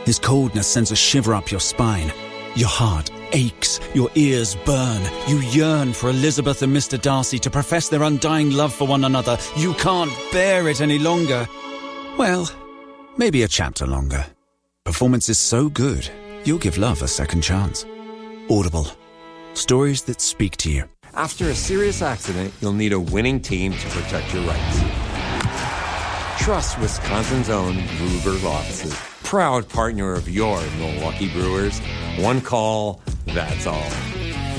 His coldness sends a shiver up your spine. Your heart aches, your ears burn. You yearn for Elizabeth and Mr. Darcy to profess their undying love for one another. You can't bear it any longer. Well, maybe a chapter longer. Performance is so good, you'll give love a second chance. Audible. Stories that speak to you. After a serious accident, you'll need a winning team to protect your rights. Trust Wisconsin's own Ruger Law Suit. Proud partner of your Milwaukee Brewers. One call, that's all.